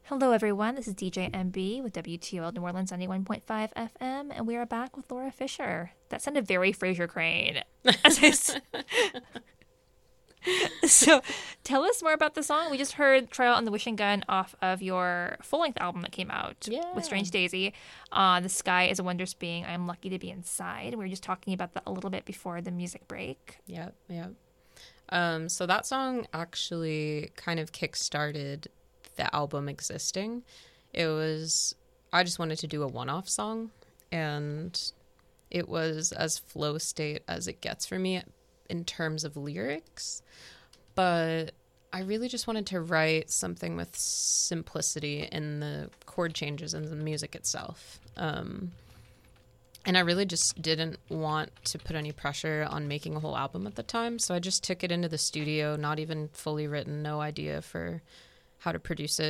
Hello, everyone. This is DJ MB with WTOL New Orleans 91.5 FM, and we are back with Laura Fisher. That sounded very Frasier Crane. So, tell us more about the song. We just heard Trial on the Wishing Gun off of your full-length album that came out with Strange Daisy. The Sky is a Wondrous Being. I'm Lucky to Be Inside. We were just talking about that a little bit before the music break. Yep. So that song actually kind of kick-started the album existing. I just wanted to do a one-off song, and it was as flow state as it gets for me in terms of lyrics, but I really just wanted to write something with simplicity in the chord changes and the music itself. And I really just didn't want to put any pressure on making a whole album at the time, so I just took it into the studio, not even fully written, no idea for how to produce it.